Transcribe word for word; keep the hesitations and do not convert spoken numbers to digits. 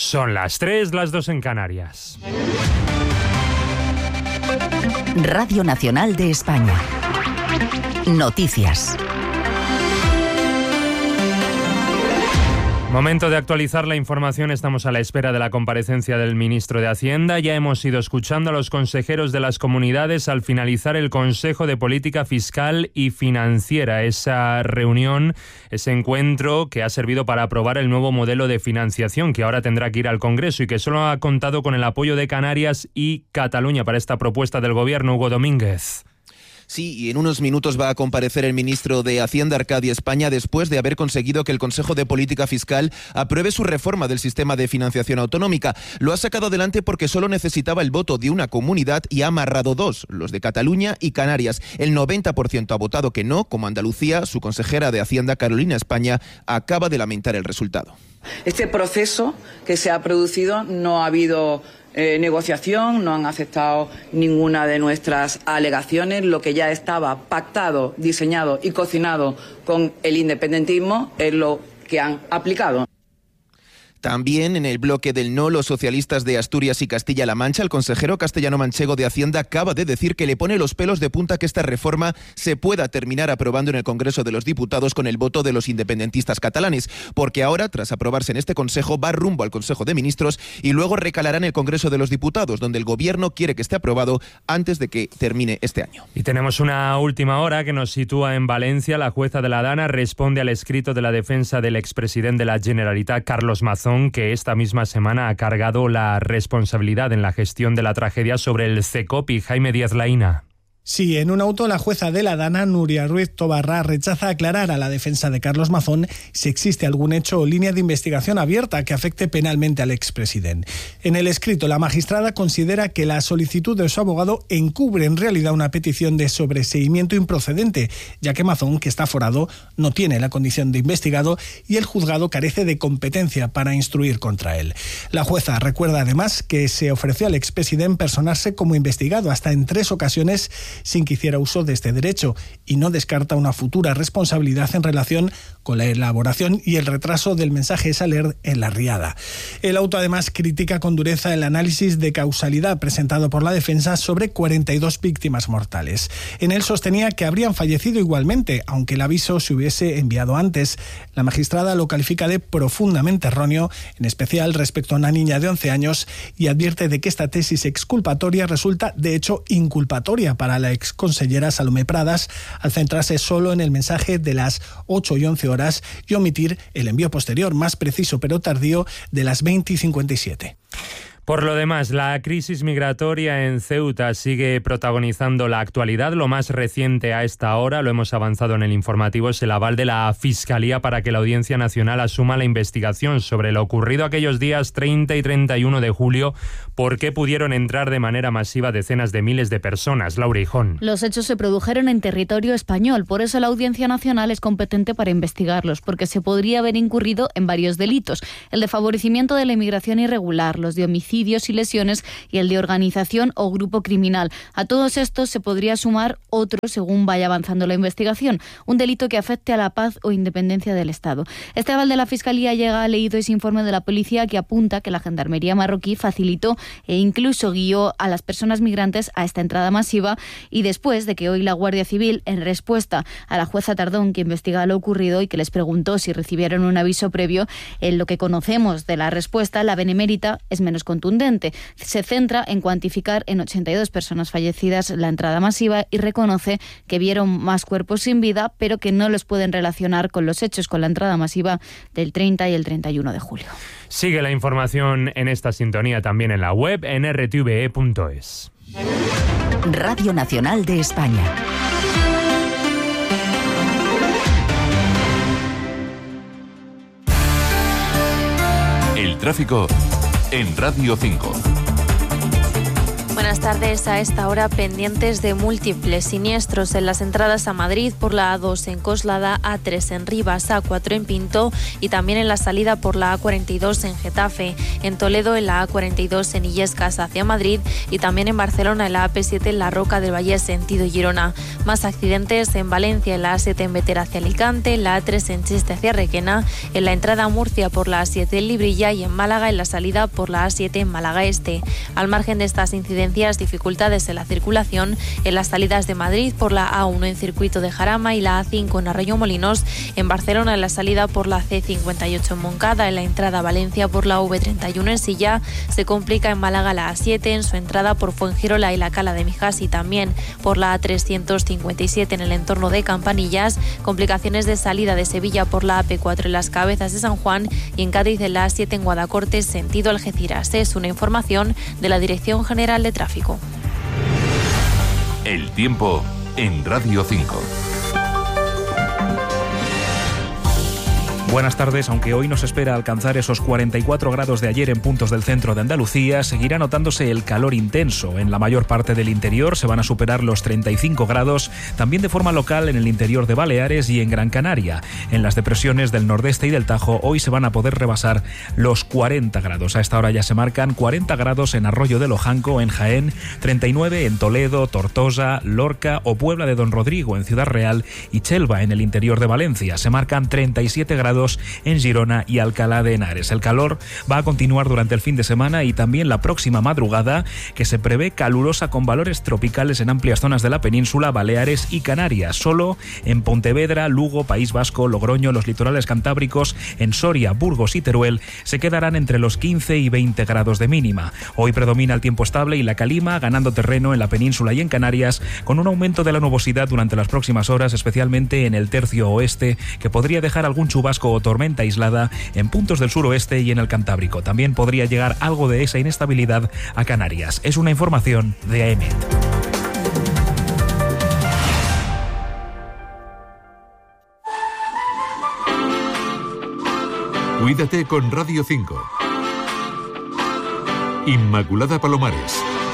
Son las tres, las dos en Canarias. Radio Nacional de España. Noticias. Momento de actualizar la información. Estamos a la espera de la comparecencia del ministro de Hacienda. Ya hemos ido escuchando a los consejeros de las comunidades al finalizar el Consejo de Política Fiscal y Financiera. Esa reunión, ese encuentro que ha servido para aprobar el nuevo modelo de financiación que ahora tendrá que ir al Congreso y que solo ha contado con el apoyo de Canarias y Cataluña para esta propuesta del Gobierno. Hugo Domínguez. Sí, y en unos minutos va a comparecer el ministro de Hacienda, Arcadio España, después de haber conseguido que el Consejo de Política Fiscal apruebe su reforma del sistema de financiación autonómica. Lo ha sacado adelante porque solo necesitaba el voto de una comunidad y ha amarrado dos, los de Cataluña y Canarias. El noventa por ciento ha votado que no, como Andalucía. Su consejera de Hacienda, Carolina España, acaba de lamentar el resultado. Este proceso que se ha producido no ha habido Eh, negociación, no han aceptado ninguna de nuestras alegaciones. Lo que ya estaba pactado, diseñado y cocinado con el independentismo es lo que han aplicado. También en el bloque del no, los socialistas de Asturias y Castilla-La Mancha, el consejero castellano-manchego de Hacienda acaba de decir que le pone los pelos de punta que esta reforma se pueda terminar aprobando en el Congreso de los Diputados con el voto de los independentistas catalanes, porque ahora, tras aprobarse en este Consejo, va rumbo al Consejo de Ministros y luego recalará en el Congreso de los Diputados, donde el Gobierno quiere que esté aprobado antes de que termine este año. Y tenemos una última hora que nos sitúa en Valencia. La jueza de la Dana responde al escrito de la defensa del expresidente de la Generalitat, Carlos Mazón, que esta misma semana ha cargado la responsabilidad en la gestión de la tragedia sobre el CECOPI. Jaime Díaz Laína. Sí, en un auto la jueza de la Dana, Nuria Ruiz Tobarra, rechaza aclarar a la defensa de Carlos Mazón si existe algún hecho o línea de investigación abierta que afecte penalmente al expresidente. En el escrito, la magistrada considera que la solicitud de su abogado encubre en realidad una petición de sobreseimiento improcedente, ya que Mazón, que está aforado, no tiene la condición de investigado y el juzgado carece de competencia para instruir contra él. La jueza recuerda además que se ofreció al expresidente personarse como investigado hasta en tres ocasiones sin que hiciera uso de este derecho y no descarta una futura responsabilidad en relación con la elaboración y el retraso del mensaje Saler en la Riada. El auto además critica con dureza el análisis de causalidad presentado por la defensa sobre cuarenta y dos víctimas mortales. En él sostenía que habrían fallecido igualmente, aunque el aviso se hubiese enviado antes. La magistrada lo califica de profundamente erróneo, en especial respecto a una niña de once años, y advierte de que esta tesis exculpatoria resulta de hecho inculpatoria para la exconsellera Salomé Pradas al centrarse solo en el mensaje de las ocho y once horas y omitir el envío posterior, más preciso pero tardío, de las veinte y cincuenta y siete. Por lo demás, la crisis migratoria en Ceuta sigue protagonizando la actualidad. Lo más reciente a esta hora, lo hemos avanzado en el informativo, es el aval de la Fiscalía para que la Audiencia Nacional asuma la investigación sobre lo ocurrido aquellos días treinta y treinta y uno de julio, por qué pudieron entrar de manera masiva decenas de miles de personas. Laura Hijón. Los hechos se produjeron en territorio español, por eso la Audiencia Nacional es competente para investigarlos, porque se podría haber incurrido en varios delitos: el de favorecimiento de la inmigración irregular, los de homicidio y lesiones y el de organización o grupo criminal. A todos estos se podría sumar otro según vaya avanzando la investigación, un delito que afecte a la paz o independencia del Estado. Este aval de la Fiscalía llega leído ese informe de la policía que apunta que la Gendarmería marroquí facilitó e incluso guió a las personas migrantes a esta entrada masiva, y después de que hoy la Guardia Civil, en respuesta a la jueza Tardón, que investiga lo ocurrido y que les preguntó si recibieron un aviso previo, en lo que conocemos de la respuesta, la Benemérita es menos contundente. Se centra en cuantificar en ochenta y dos personas fallecidas la entrada masiva y reconoce que vieron más cuerpos sin vida, pero que no los pueden relacionar con los hechos con la entrada masiva del treinta y el treinta y uno de julio. Sigue la información en esta sintonía también en la web en r t v e punto es. Radio Nacional de España. El tráfico en Radio cinco. Buenas Buenas tardes. A esta hora pendientes de múltiples siniestros en las entradas a Madrid por la A dos en Coslada, A tres en Rivas, A cuatro en Pinto y también en la salida por la A cuarenta y dos en Getafe, en Toledo en la A cuarenta y dos en Illescas hacia Madrid y también en Barcelona en la A P siete en la Roca del Valle sentido Girona. Más accidentes en Valencia en la A siete en Vetera hacia Alicante, en la A tres en Chiste hacia Requena, en la entrada a Murcia por la A siete en Librilla y en Málaga en la salida por la A siete en Málaga Este. Al margen de estas incidencias, dificultades en la circulación en las salidas de Madrid por la A uno en Circuito de Jarama y la A cinco en Arroyo-Molinos, en Barcelona en la salida por la C cincuenta y ocho en Moncada, en la entrada a Valencia por la V treinta y uno en Silla, se complica en Málaga la A siete en su entrada por Fuengirola y la Cala de Mijas y también por la A trescientos cincuenta y siete en el entorno de Campanillas, complicaciones de salida de Sevilla por la A P cuatro en las Cabezas de San Juan y en Cádiz en la A siete en Guadacorte sentido Algeciras. Es una información de la Dirección General de Tráfico. El tiempo en Radio cinco. Buenas tardes. Aunque hoy nos espera alcanzar esos cuarenta y cuatro grados de ayer en puntos del centro de Andalucía, seguirá notándose el calor intenso. En la mayor parte del interior se van a superar los treinta y cinco grados, también de forma local en el interior de Baleares y en Gran Canaria. En las depresiones del nordeste y del Tajo hoy se van a poder rebasar los cuarenta grados. A esta hora ya se marcan cuarenta grados en Arroyo de Lojanco, en Jaén, treinta y nueve en Toledo, Tortosa, Lorca o Puebla de Don Rodrigo en Ciudad Real y Chelva en el interior de Valencia. Se marcan treinta y siete grados en Girona y Alcalá de Henares. El calor va a continuar durante el fin de semana y también la próxima madrugada, que se prevé calurosa con valores tropicales en amplias zonas de la península, Baleares y Canarias. Solo en Pontevedra, Lugo, País Vasco, Logroño, los litorales cantábricos, en Soria, Burgos y Teruel se quedarán entre los quince y veinte grados de mínima. Hoy predomina el tiempo estable y la calima, ganando terreno en la península y en Canarias, con un aumento de la nubosidad durante las próximas horas, especialmente en el tercio oeste, que podría dejar algún chubasco o tormenta aislada en puntos del suroeste y en el Cantábrico. También podría llegar algo de esa inestabilidad a Canarias. Es una información de A E M E T. Cuídate con Radio cinco. Inmaculada Palomares.